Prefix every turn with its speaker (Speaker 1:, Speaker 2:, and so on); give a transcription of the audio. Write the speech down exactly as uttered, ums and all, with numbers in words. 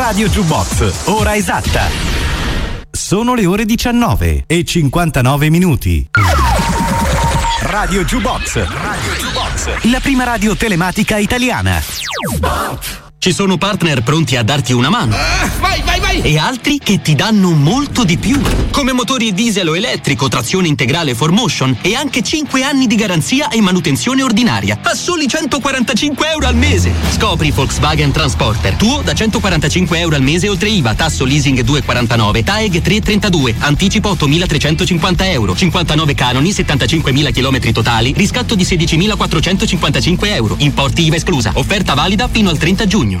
Speaker 1: Radio Jukebox, ora esatta. Sono le ore diciannove e cinquantanove minuti. Radio Jukebox, Radio Jukebox, la prima radio telematica italiana.
Speaker 2: Ci sono partner pronti a darti una mano.
Speaker 3: Uh, vai, vai, vai!
Speaker 2: E altri che ti danno molto di più. Come motori diesel o elettrico, trazione integrale four motion e anche cinque anni di garanzia e manutenzione ordinaria. A soli centoquarantacinque euro al mese. Scopri Volkswagen Transporter. Tuo da centoquarantacinque euro al mese oltre I V A, tasso leasing due virgola quarantanove, T A E G tre virgola trentadue, anticipo ottomilatrecentocinquanta euro, cinquantanove canoni, settantacinquemila chilometri totali, riscatto di sedicimilaquattrocentocinquantacinque euro. Importi I V A esclusa. Offerta valida fino al trenta giugno.